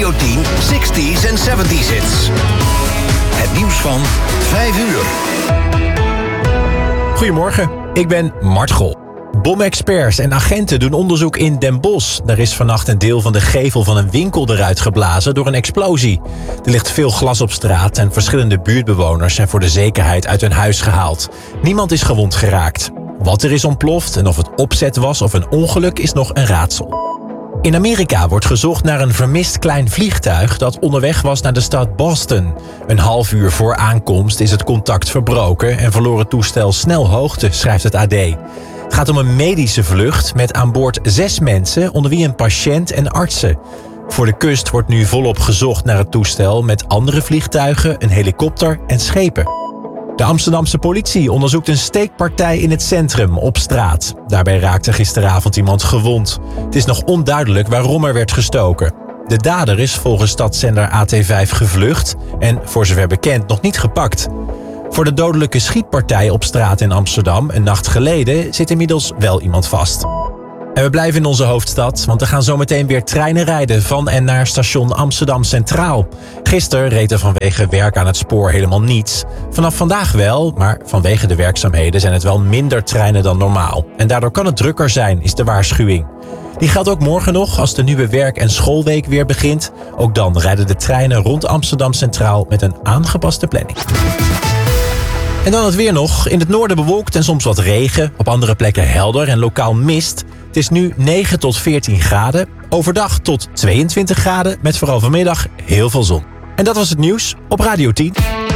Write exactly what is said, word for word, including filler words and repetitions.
Radio tien zestig's en zeventig's hits. Het nieuws van vijf uur. Goedemorgen, ik ben Mart Gol. Bomexperts en agenten doen onderzoek in Den Bosch. Daar is vannacht een deel van de gevel van een winkel eruit geblazen door een explosie. Er ligt veel glas op straat en verschillende buurtbewoners zijn voor de zekerheid uit hun huis gehaald. Niemand is gewond geraakt. Wat er is ontploft en of het opzet was of een ongeluk is nog een raadsel. In Amerika wordt gezocht naar een vermist klein vliegtuig dat onderweg was naar de stad Boston. Een half uur voor aankomst is het contact verbroken en verloor het toestel snel hoogte, schrijft het A D. Het gaat om een medische vlucht met aan boord zes mensen, onder wie een patiënt en artsen. Voor de kust wordt nu volop gezocht naar het toestel met andere vliegtuigen, een helikopter en schepen. De Amsterdamse politie onderzoekt een steekpartij in het centrum op straat. Daarbij raakte gisteravond iemand gewond. Het is nog onduidelijk waarom er werd gestoken. De dader is volgens stadszender A T vijf gevlucht en voor zover bekend nog niet gepakt. Voor de dodelijke schietpartij op straat in Amsterdam een nacht geleden zit inmiddels wel iemand vast. En we blijven in onze hoofdstad, want er gaan zometeen weer treinen rijden van en naar station Amsterdam Centraal. Gisteren reed er vanwege werk aan het spoor helemaal niets. Vanaf vandaag wel, maar vanwege de werkzaamheden zijn het wel minder treinen dan normaal. En daardoor kan het drukker zijn, is de waarschuwing. Die geldt ook morgen nog als de nieuwe werk- en schoolweek weer begint. Ook dan rijden de treinen rond Amsterdam Centraal met een aangepaste planning. En dan het weer nog. In het noorden bewolkt en soms wat regen. Op andere plekken helder en lokaal mist. Het is nu negen tot veertien graden. Overdag tot tweeëntwintig graden met vooral vanmiddag heel veel zon. En dat was het nieuws op Radio tien.